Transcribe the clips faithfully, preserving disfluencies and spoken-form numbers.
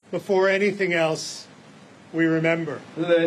before anything else, we remember.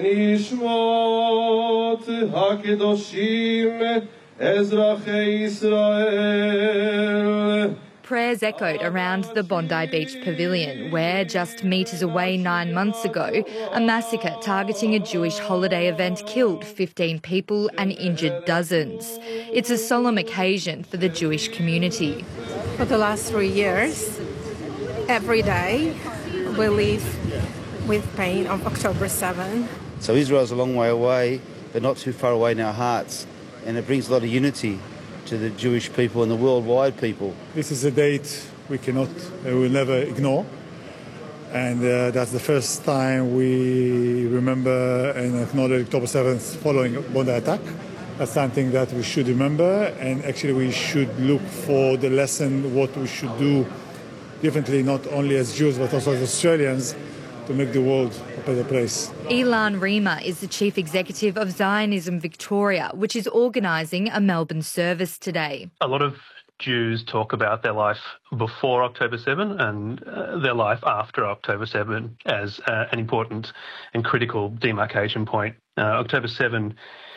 Prayers echoed around the Bondi Beach Pavilion, where just metres away nine months ago, a massacre targeting a Jewish holiday event killed fifteen people and injured dozens. It's a solemn occasion for the Jewish community. For the last three years, every day we live with pain of October seventh. So Israel's a long way away, but not too far away in our hearts, and it brings a lot of unity to the Jewish people and the worldwide people. This is a date we cannot, uh, will never ignore, and uh, that's the first time we remember and acknowledge October seventh following Bondi attack. That's something that we should remember, and actually we should look for the lesson, what we should do differently, not only as Jews but also as Australians, to make the world a better place. Ilan Rima is the Chief Executive of Zionism Victoria, which is organising a Melbourne service today. A lot of Jews talk about their life before October seventh and uh, their life after October seventh as uh, an important and critical demarcation point. Uh, October seventh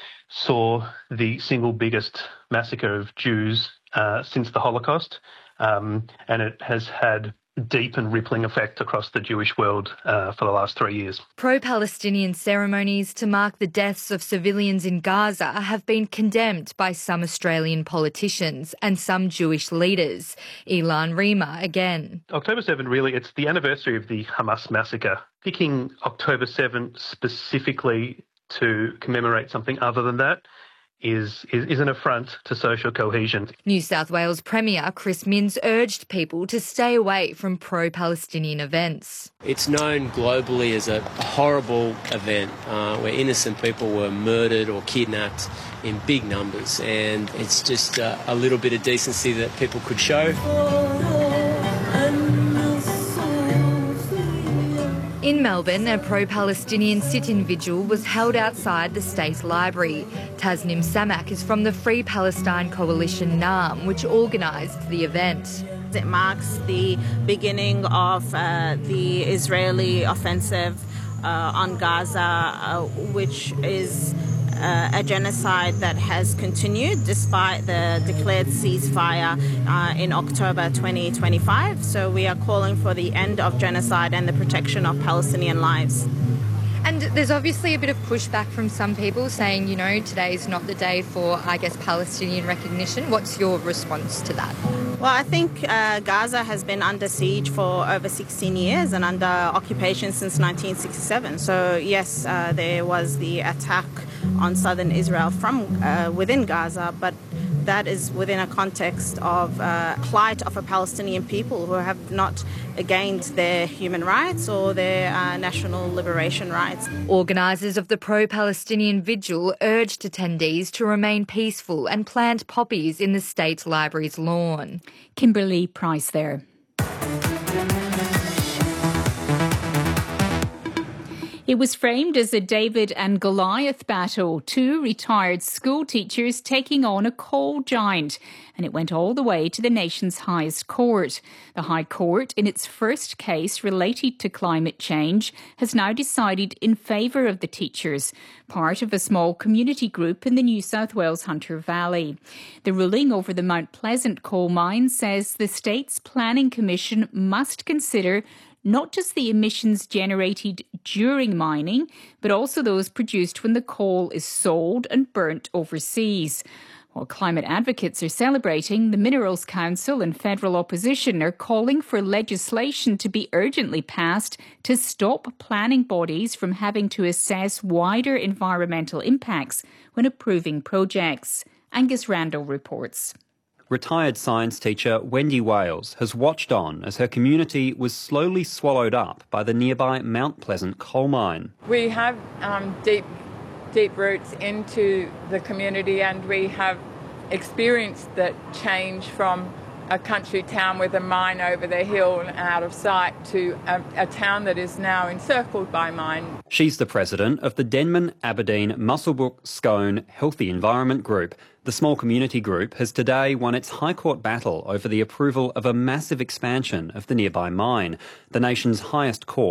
saw the single biggest massacre of Jews uh, since the Holocaust, um, and it has had deep and rippling effect across the Jewish world uh, for the last three years. Pro-Palestinian ceremonies to mark the deaths of civilians in Gaza have been condemned by some Australian politicians and some Jewish leaders. Ilan Rima again. October seventh, really, it's the anniversary of the Hamas massacre. Picking October seventh specifically to commemorate something other than that Is, is is an affront to social cohesion. New South Wales Premier Chris Minns urged people to stay away from pro-Palestinian events. It's known globally as a horrible event uh, where innocent people were murdered or kidnapped in big numbers, and it's just uh, a little bit of decency that people could show. In Melbourne, a pro-Palestinian sit-in vigil was held outside the State Library. Tasnim Samak is from the Free Palestine Coalition NAM, which organised the event. It marks the beginning of uh, the Israeli offensive uh, on Gaza, uh, which is uh, a genocide that has continued despite the declared ceasefire uh, in October twenty twenty-five. So we are calling for the end of genocide and the protection of Palestinian lives. And there's obviously a bit of pushback from some people saying, you know, today's not the day for, I guess, Palestinian recognition. What's your response to that? Well, I think uh, Gaza has been under siege for over sixteen years and under occupation since nineteen sixty-seven. So, yes, uh, there was the attack on southern Israel from uh, within Gaza, but that is within a context of uh, plight of a Palestinian people who have not gained their human rights or their uh, national liberation rights. Organisers of the pro-Palestinian vigil urged attendees to remain peaceful and plant poppies in the State Library's lawn. Kimberly Price there. It was framed as a David and Goliath battle, two retired school teachers taking on a coal giant, and it went all the way to the nation's highest court. The High Court, in its first case related to climate change, has now decided in favour of the teachers, part of a small community group in the New South Wales Hunter Valley. The ruling over the Mount Pleasant coal mine says the state's Planning Commission must consider not just the emissions generated during mining, but also those produced when the coal is sold and burnt overseas. While climate advocates are celebrating, the Minerals Council and federal opposition are calling for legislation to be urgently passed to stop planning bodies from having to assess wider environmental impacts when approving projects. Angus Randall reports. Retired science teacher Wendy Wales has watched on as her community was slowly swallowed up by the nearby Mount Pleasant coal mine. We have um, deep, deep roots into the community, and we have experienced that change from a country town with a mine over the hill and out of sight to a, a town that is now encircled by mine. She's the president of the Denman, Aberdeen, Muswellbrook, Scone Healthy Environment Group. The small community group has today won its High Court battle over the approval of a massive expansion of the nearby mine. The nation's highest court